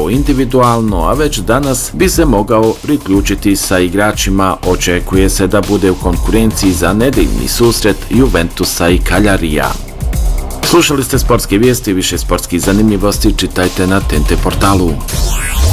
igrao individualno, a već danas bi se mogao priključiti sa igračima. Očekuje se da bude u konkurenciji za nedeljni susret Juventusa i Cagliarija. Slušali ste sportske vijesti, više sportskih zanimljivosti čitajte na TNT portalu.